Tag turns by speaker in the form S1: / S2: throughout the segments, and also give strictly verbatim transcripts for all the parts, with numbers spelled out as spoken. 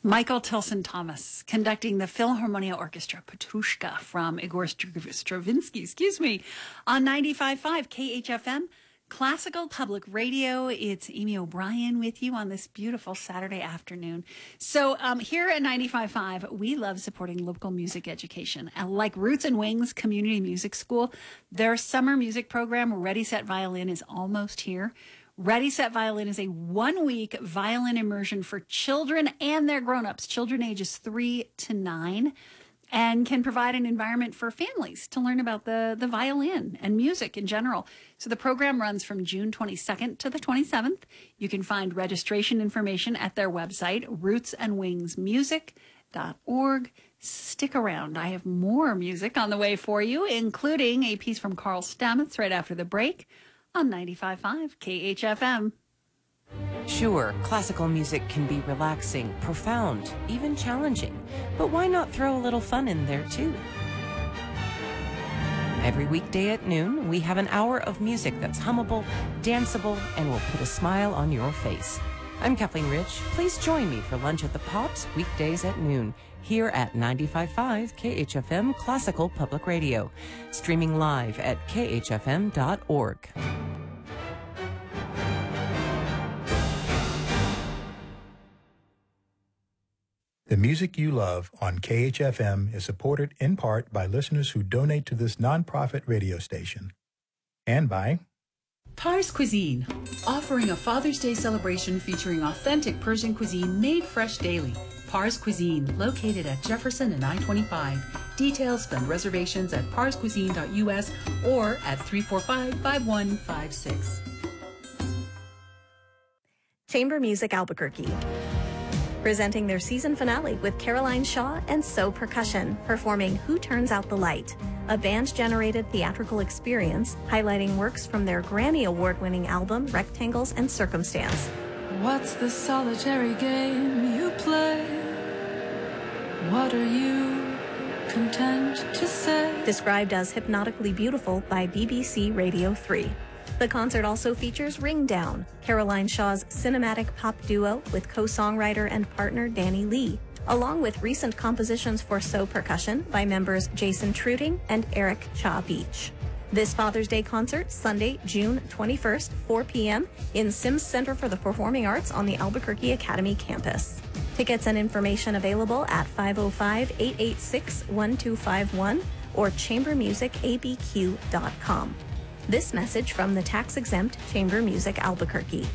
S1: Michael Tilson Thomas conducting the Philharmonia Orchestra Petrushka from Igor Stravinsky, excuse me, on ninety-five point five K H F M, Classical Public Radio. It's Amy O'Brien with you on this beautiful Saturday afternoon. So um, here at ninety-five point five, we love supporting local music education. Uh, like Roots and Wings Community Music School, their summer music program, Ready, Set, Violin, is almost here. Ready, Set, Violin is a one-week violin immersion for children and their grown-ups, children ages three to nine, and can provide an environment for families to learn about the, the violin and music in general. So the program runs from June twenty-second to the twenty-seventh. You can find registration information at their website, roots and wings music dot org. Stick around. I have more music on the way for you, including a piece from Carl Stamets right after the break on ninety-five point five K H F M.
S2: Sure, classical music can be relaxing, profound, even challenging, but why not throw a little fun in there too? Every weekday at noon, we have an hour of music that's hummable, danceable, and will put a smile on your face. I'm Kathleen Rich. Please join me for Lunch at the Pops weekdays at noon here at ninety-five point five K H F M Classical Public Radio, streaming live at K H F M dot org.
S3: The music you love on K H F M is supported in part by listeners who donate to this nonprofit radio station, and by
S4: Pars Cuisine, offering a Father's Day celebration featuring authentic Persian cuisine made fresh daily. Pars Cuisine, located at Jefferson and I twenty-five. Details and reservations at pars cuisine dot U S or at three four five, five one five six.
S5: Chamber Music Albuquerque, presenting their season finale with Caroline Shaw and So Percussion, performing Who Turns Out the Light, a band-generated theatrical experience highlighting works from their Grammy Award-winning album Rectangles and Circumstance.
S6: What's the solitary game you play? What are you content to say?
S5: Described as hypnotically beautiful by B B C Radio three. The concert also features Ring Down, Caroline Shaw's cinematic pop duo with co-songwriter and partner Danny Lee, along with recent compositions for So Percussion by members Jason Truding and Eric Cha Beach. This Father's Day concert, Sunday, June twenty-first, four p.m. in Sims Center for the Performing Arts on the Albuquerque Academy campus. Tickets and information available at five oh five, eight eight six, one two five one or chamber music a b q dot com. This message from the tax-exempt Chamber Music Albuquerque.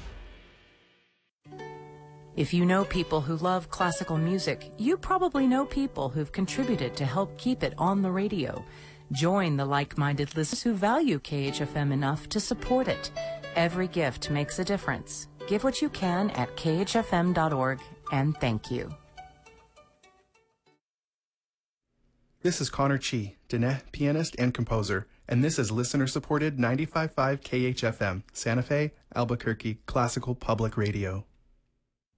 S2: If you know people who love classical music, you probably know people who've contributed to help keep it on the radio. Join the like-minded listeners who value K H F M enough to support it. Every gift makes a difference. Give what you can at K H F M dot org, and thank you.
S7: This is Connor Chi, Diné, pianist and composer, and this is listener-supported ninety-five point five K H F M, Santa Fe, Albuquerque, Classical Public Radio.